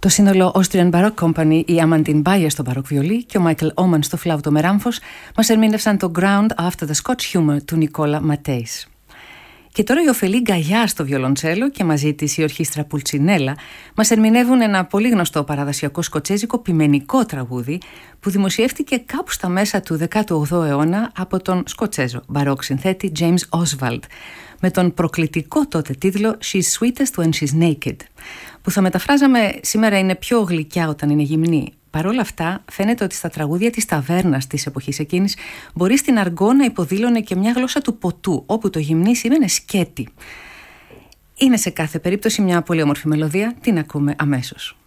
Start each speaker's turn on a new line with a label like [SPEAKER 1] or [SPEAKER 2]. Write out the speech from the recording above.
[SPEAKER 1] Το σύνολο Austrian Baroque Company, η Amandine Bayer στο Baroque βιολί και ο Michael Oman στο φλάουτο με ράμφος μας ερμήνευσαν το Ground After the Scotch Humor του Νικόλα Ματέης. Και τώρα η Οφελή Γκαγιά στο βιολοντσέλο και μαζί της η ορχήστρα Πουλτσινέλα μας ερμηνεύουν ένα πολύ γνωστό παραδοσιακό σκοτσέζικο πιμενικό τραγούδι που δημοσιεύτηκε κάπου στα μέσα του 18ου αιώνα από τον Σκοτσέζο μπαρόκ συνθέτη James Oswald με τον προκλητικό τότε τίτλο She's Sweetest When She's Naked, που θα μεταφράζαμε σήμερα είναι πιο γλυκιά όταν είναι γυμνή. Παρ' όλα αυτά, φαίνεται ότι στα τραγούδια της ταβέρνας της εποχής εκείνης μπορεί στην αργό να υποδήλωνε και μια γλώσσα του ποτού, όπου το γυμνή σήμαινε σκέτη. Είναι σε κάθε περίπτωση μια πολύ όμορφη μελωδία, την ακούμε αμέσως.